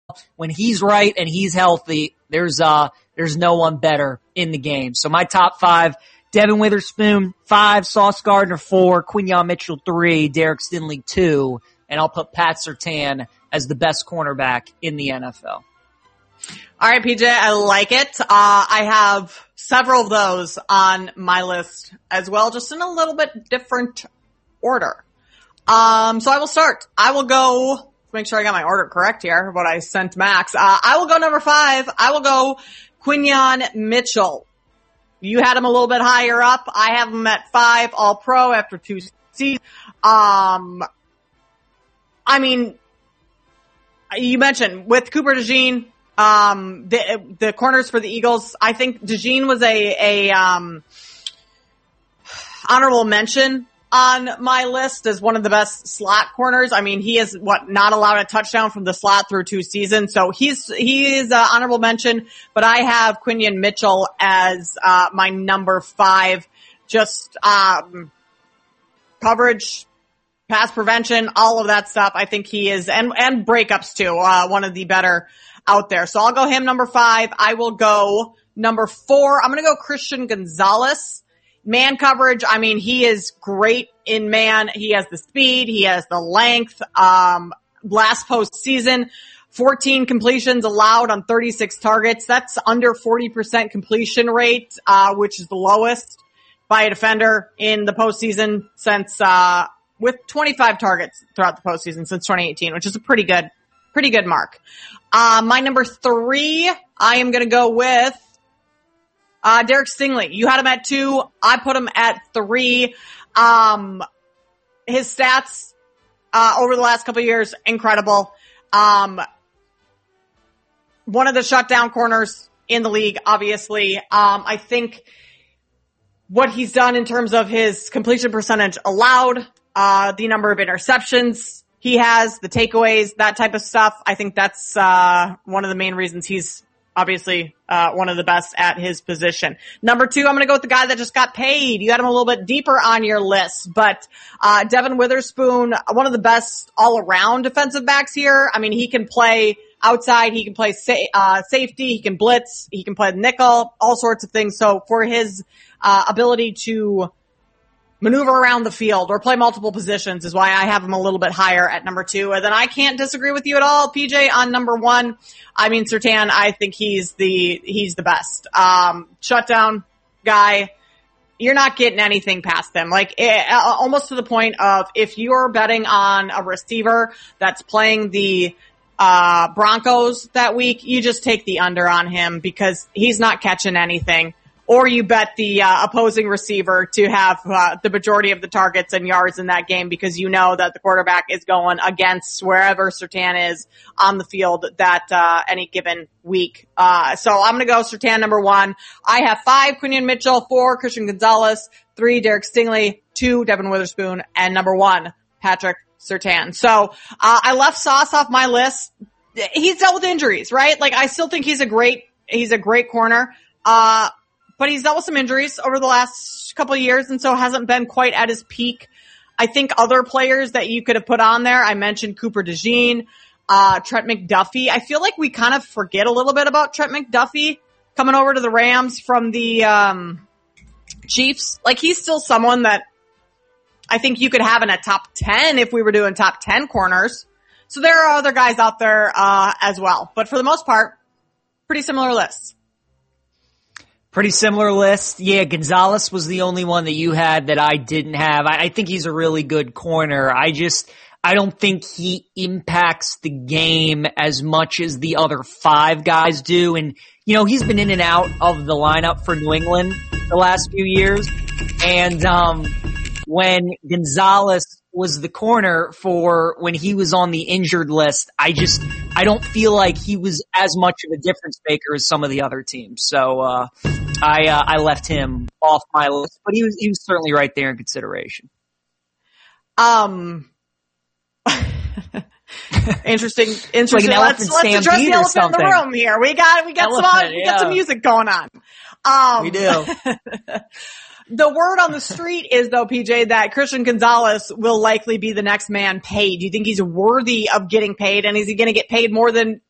When he's right and he's healthy, there's no one better in the game. So my top 5, Devin Witherspoon 5, Sauce Gardner 4, Quinyon Mitchell 3, Derek Stingley 2, and I'll put Pat Surtain as the best cornerback in the NFL. All right, PJ, I like it. I have several of those on my list as well, just in a little bit different order. So I will start. I will go, make sure I got my order correct here, what I sent Max. I will go number 5. I will go Quinyon Mitchell. You had him a little bit higher up. I have him at 5, all pro after 2 seasons. I mean, you mentioned with Cooper DeJean, the corners for the Eagles, I think DeJean was a honorable mention on my list as one of the best slot corners. I mean, he is not allowed a touchdown from the slot through 2 seasons. So he is honorable mention, but I have Quinyon Mitchell as, my number 5. Just, coverage, pass prevention, all of that stuff. I think he is, and breakups too, one of the better out there. So I'll go him number 5. I will go number 4. I'm going to go Christian Gonzalez. Man coverage, I mean, he is great in man. He has the speed. He has the length. Last postseason, 14 completions allowed on 36 targets. That's under 40% completion rate, which is the lowest by a defender in the postseason since, with 25 targets throughout the postseason since 2018, which is a pretty good mark. My number 3, I am going to go with Derek Stingley. You had him at 2. I put him at 3. His stats, over the last couple of years, incredible. One of the shutdown corners in the league, obviously. I think what he's done in terms of his completion percentage allowed, the number of interceptions he has, the takeaways, that type of stuff. I think that's, one of the main reasons he's obviously, one of the best at his position. Number 2, I'm going to go with the guy that just got paid. You had him a little bit deeper on your list, but, Devin Witherspoon, one of the best all-around defensive backs here. I mean, he can play outside, he can play, safety, he can blitz, he can play the nickel, all sorts of things. So for his, ability to maneuver around the field or play multiple positions is why I have him a little bit higher at number 2. And then I can't disagree with you at all, PJ, on number 1. I mean, Surtain, I think he's the best. Shutdown guy. You're not getting anything past him. Like, almost to the point of if you're betting on a receiver that's playing the Broncos that week, you just take the under on him because he's not catching anything. Or you bet the opposing receiver to have the majority of the targets and yards in that game because you know that the quarterback is going against wherever Surtain is on the field that any given week. So I'm going to go Surtain number 1. I have 5 Quinyon Mitchell, 4 Christian Gonzalez, 3 Derek Stingley, 2 Devin Witherspoon, and number 1 Patrick Surtain. So I left Sauce off my list. He's dealt with injuries, right? Like I still think he's a great corner. But he's dealt with some injuries over the last couple of years and so hasn't been quite at his peak. I think other players that you could have put on there, I mentioned Cooper DeJean, Trent McDuffie. I feel like we kind of forget a little bit about Trent McDuffie coming over to the Rams from the Chiefs. Like he's still someone that I think you could have in a top 10 if we were doing top 10 corners. So there are other guys out there as well. But for the most part, pretty similar lists. Pretty similar list. Yeah, Gonzalez was the only one that you had that I didn't have. I think he's a really good corner. I don't think he impacts the game as much as the other 5 guys do. And, you know, he's been in and out of the lineup for New England the last few years. And, when Gonzalez was the corner for when he was on the injured list, I don't feel like he was as much of a difference maker as some of the other teams. So, I left him off my list, but he was certainly right there in consideration. Interesting. Like let's address the elephant in the room here. We got some music going on. We do. The word on the street is, though, PJ, that Christian Gonzalez will likely be the next man paid. Do you think he's worthy of getting paid? And is he going to get paid more than